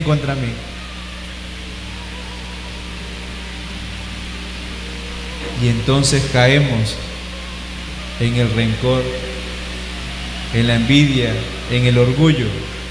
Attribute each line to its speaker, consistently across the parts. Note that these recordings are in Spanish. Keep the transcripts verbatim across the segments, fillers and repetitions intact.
Speaker 1: contra mí. Y entonces caemos en el rencor, en la envidia, en el orgullo.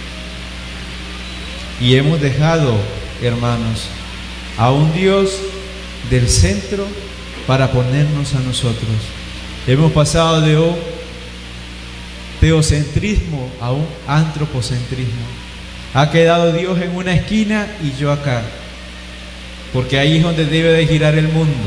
Speaker 1: Y hemos dejado, hermanos, a un Dios del centro para ponernos a nosotros. Hemos pasado de un teocentrismo a un antropocentrismo. Ha quedado Dios en una esquina y yo acá, porque ahí es donde debe de girar el mundo.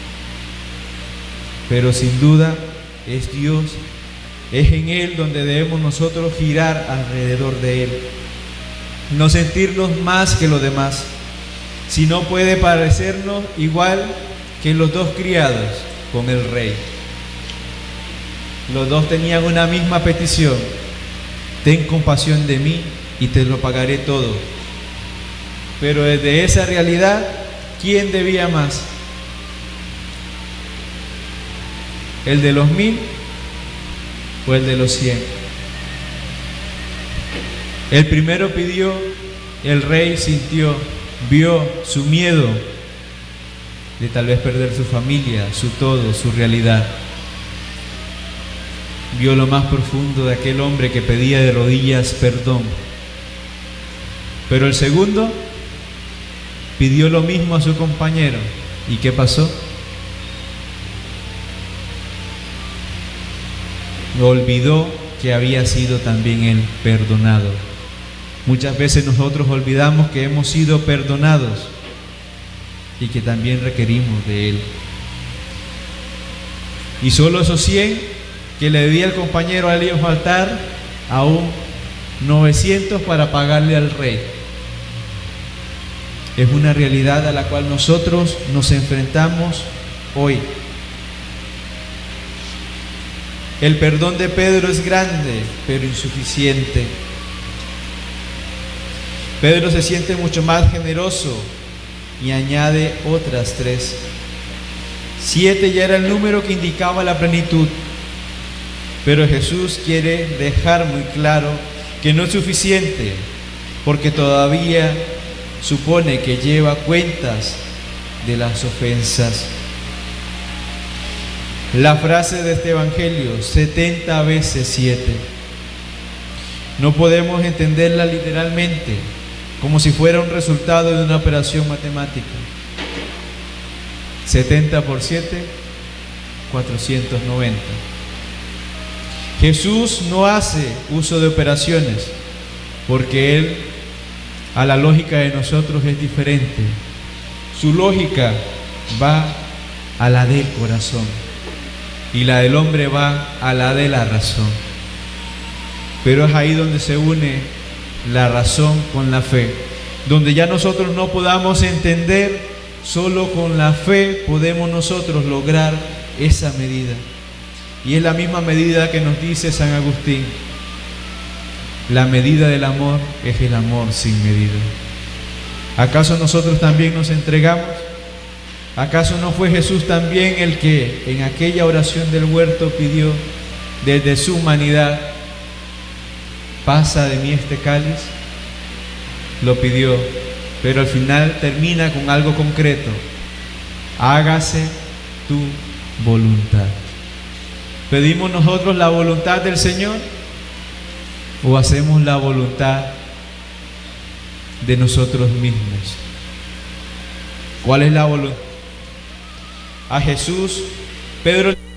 Speaker 1: Pero sin duda es Dios, es en Él donde debemos nosotros girar alrededor de Él. No sentirnos más que los demás, si no puede parecernos igual que los dos criados con el rey. Los dos tenían una misma petición: ten compasión de mí y te lo pagaré todo. Pero desde esa realidad, ¿quién debía más? ¿El de los mil o el de los cien? El primero pidió, el rey sintió, vio su miedo de tal vez perder su familia, su todo, su realidad. Vio lo más profundo de aquel hombre que pedía de rodillas perdón. Pero el segundo pidió lo mismo a su compañero. ¿Y qué pasó? Olvidó que había sido también él perdonado. Muchas veces nosotros olvidamos que hemos sido perdonados y que también requerimos de él. Y solo esos cien que le debía el compañero, a él iba a faltar aún novecientos para pagarle al rey. Es una realidad a la cual nosotros nos enfrentamos hoy. El perdón de Pedro es grande, pero insuficiente. Pedro se siente mucho más generoso y añade otras tres. Siete ya era el número que indicaba la plenitud. Pero Jesús quiere dejar muy claro que no es suficiente, porque todavía supone que lleva cuentas de las ofensas. La frase de este evangelio, setenta veces siete, no podemos entenderla literalmente, como si fuera un resultado de una operación matemática. setenta por siete, cuatrocientos noventa. Jesús no hace uso de operaciones, porque Él, a la lógica de nosotros, es diferente. Su lógica va a la del corazón y la del hombre va a la de la razón. Pero es ahí donde se une la razón con la fe, donde ya nosotros no podamos entender, solo con la fe podemos nosotros lograr esa medida. Y es la misma medida que nos dice San Agustín: la medida del amor es el amor sin medida. ¿Acaso nosotros también nos entregamos? ¿Acaso no fue Jesús también el que en aquella oración del huerto pidió desde su humanidad: pasa de mí este cáliz? Lo pidió, pero al final termina con algo concreto: hágase tu voluntad. ¿Pedimos nosotros la voluntad del Señor o hacemos la voluntad de nosotros mismos? ¿Cuál es la voluntad? A Jesús, Pedro